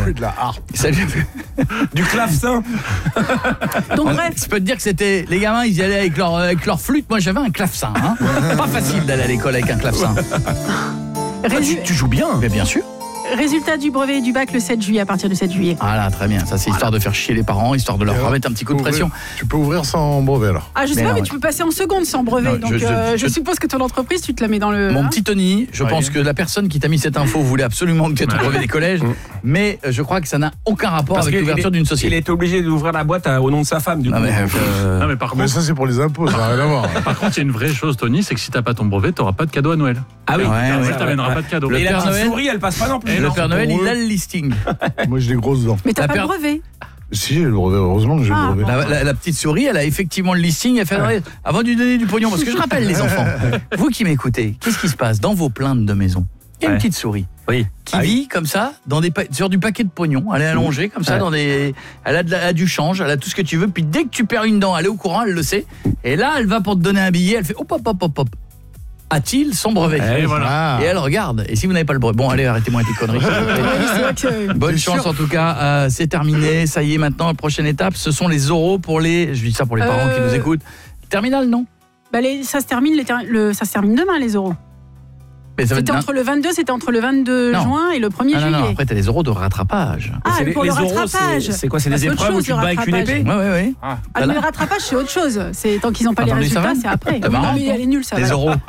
plus de la harpe. Du clavecin. Donc bref. Je peux te dire que c'était les gamins, ils y allaient avec leur flûte. Moi, j'avais un clavecin. Pas facile d'aller à l'école avec un clavecin. Tu joues bien. Mais bien sûr. Résultat du brevet et du bac le 7 juillet, à partir du 7 juillet. Ah là, très bien. Ça, c'est histoire de faire chier les parents, histoire de leur remettre un petit coup de pression. Tu peux ouvrir sans brevet alors. Ah, je sais pas, mais tu peux passer en seconde sans brevet. Non, donc je suppose que ton entreprise, tu te la mets dans le... Mon petit Tony, je pense que la personne qui t'a mis cette info voulait absolument que tu aies ton brevet des collèges, mais je crois que ça n'a aucun rapport avec l'ouverture d'une société. Il était obligé d'ouvrir la boîte au nom de sa femme, du coup. Non, mais par contre, ça, c'est pour les impôts, ça n'a rien à voir. Par contre, il y a une vraie chose, Tony, c'est que si t'as pas ton brevet, t'auras pas de cadeau à Noël. Ah oui, t'amèneras pas de cadeau. Et la petite souris, elle passe pas non plus. Le Père Noël, il a le listing. Moi, j'ai des grosses dents. Mais t'as pas le brevet. Si, j'ai le brevet, heureusement que j'ai le brevet. La petite souris, elle a effectivement le listing. Elle fait avant de lui donner du pognon, parce que je rappelle les enfants, vous qui m'écoutez, qu'est-ce qui se passe dans vos plaintes de maison? Il y a une petite souris qui vit comme ça sur du paquet de pognon. Elle est allongée comme ça elle a du change, elle a tout ce que tu veux. Puis dès que tu perds une dent, elle est au courant, elle le sait. Et là, elle va pour te donner un billet. Elle fait hop hop hop hop hop. A-t-il son brevet? Et voilà. Et elle regarde. Et si vous n'avez pas le brevet, bon allez, arrêtez-moi avec tes conneries. Bonne chance en tout cas. C'est terminé. Ça y est, maintenant la prochaine étape, ce sont les oraux pour les. Je dis ça pour les parents qui nous écoutent. Terminal, non? Ça se termine demain, les oraux. C'était entre le 22 juin et le 1er juillet. Non, après t'as les oraux de rattrapage. Pour le rattrapage. C'est quoi? C'est des épreuves où tu te bats avec une épée? Oui. Mais le rattrapage, c'est autre chose. C'est tant qu'ils n'ont pas les résultats, c'est après. Non, mais elle est nulle, ça. Les oraux.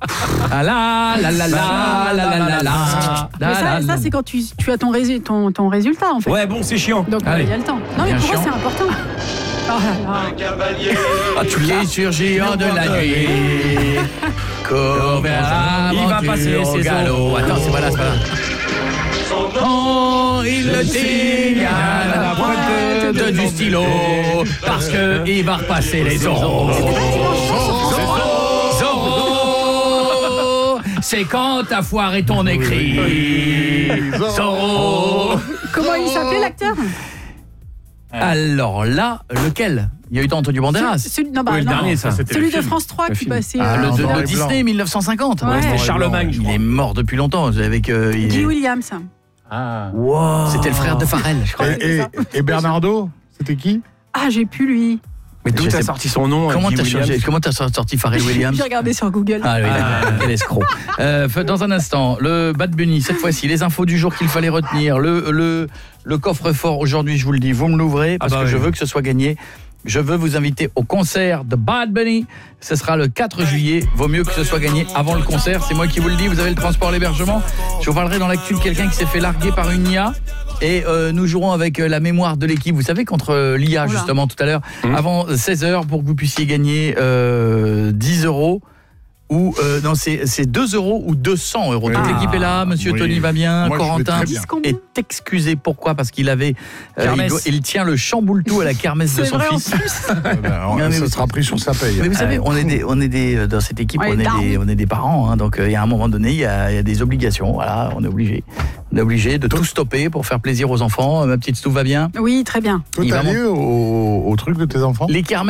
Ça, c'est quand tu as ton résultat, en fait. Ouais, bon, c'est chiant. Donc, il y a le temps. Non, mais pour eux, c'est important. Un cavalier. Tu es surgéant de la nuit. Il va passer ses galop. Attends, c'est pas là. Oh, il le signe à la pointe du stylo parce que il va repasser les oraux. Zorro, c'est quand t'as foiré ton écrit. Zorro. Comment il s'appelait, l'acteur? Alors là, lequel? Il y a eu Antonio Banderas. Le dernier, ça. Celui de France 3 qui passait. Le Disney 1950. C'était Charlemagne. Il est mort depuis longtemps. Avec Guy Williams. Wow. C'était le frère de Pharrell, je crois. Et Bernardo, c'était qui? Ah, j'ai plus lui. Mais d'où t'as sorti son nom? Comment t'as sorti Pharrell Williams? J'ai regardé sur Google. Ah oui, d'accord. Quel escroc. Dans un instant, le Bad Bunny, cette fois-ci, les infos du jour qu'il fallait retenir, le coffre-fort aujourd'hui, je vous le dis, vous me l'ouvrez parce que je veux que ce soit gagné. Je veux vous inviter au concert de Bad Bunny. Ce sera le 4 juillet. Vaut mieux que ce soit gagné avant le concert. C'est moi qui vous le dis. Vous avez le transport, l'hébergement. Je vous parlerai dans l'actu de quelqu'un qui s'est fait larguer par une IA. Et nous jouerons avec la mémoire de l'équipe. Vous savez, contre l'IA, justement, tout à l'heure, avant 16h, pour que vous puissiez gagner 10 €. Ou non, c'est 2 € ou 200 €. Toute l'équipe est là, monsieur Tony va bien, moi, Corentin est excusé. Pourquoi? Parce qu'il avait il tient le chamboule-tout à la kermesse de son fils. Ça sera pris sur sa paye. Mais vous savez, on est des dans cette équipe, on est des parents, hein, donc il y a un moment donné, il y a des obligations. Voilà, on est obligé de tout stopper pour faire plaisir aux enfants. Ma petite Stouff va bien? Oui, très bien. Toi, t'es allé au truc de tes enfants? Les kermesses